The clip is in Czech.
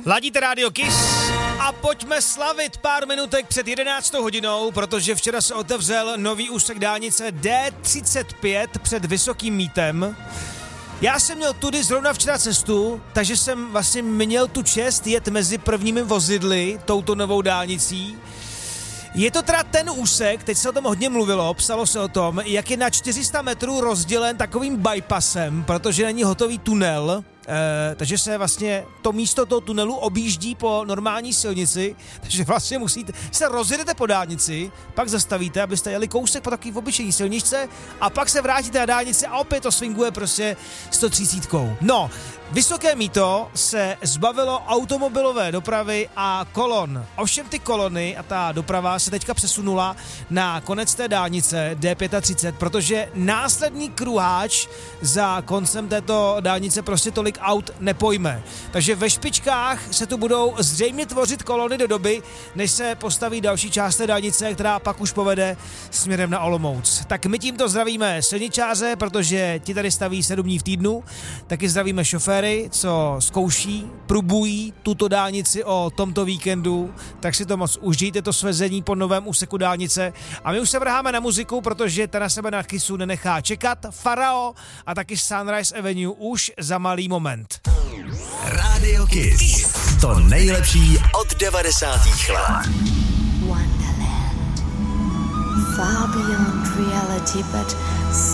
Ladíte Radio Kiss a pojďme slavit pár minutek před 11. hodinou, protože včera se otevřel nový úsek dálnice D35 před Vysokým Mýtem. Já jsem měl tudy zrovna včera cestu, takže jsem vlastně měl tu čest jet mezi prvními vozidly touto novou dálnicí. Je to teda ten úsek, teď se o tom hodně mluvilo, psalo se o tom, jak je na 400 metrů rozdělen takovým bypassem, protože není hotový tunel, takže se vlastně to místo toho tunelu objíždí po normální silnici, takže vlastně se rozjedete po dálnici, pak zastavíte, abyste jeli kousek po takový obyčejný silničce a pak se vrátíte na dálnici a opět to swinguje prostě 130. No, Vysoké Mýto se zbavilo automobilové dopravy a kolon. Ovšem ty kolony a ta doprava se teďka přesunula na konec té dálnice D35, protože následný kruháč za koncem této dálnice prostě tolik aut nepojme. Takže ve špičkách se tu budou zřejmě tvořit kolony do doby, než se postaví další část té dálnice, která pak už povede směrem na Olomouc. Tak my tímto zdravíme silničáře, protože ti tady staví 7 dní v týdnu, taky zdravíme šoféry, co zkouší, prubují tuto dálnici o tomto víkendu, tak si to moc užijte, to svezení po novém úseku dálnice. A my už se vrháme na muziku, protože ta na sebe na Kissu nenechá čekat. Farao a taky Sunrise Avenue už za malý moment. Radio Kiss. To nejlepší od 90. let. Wonderland. Far beyond reality, but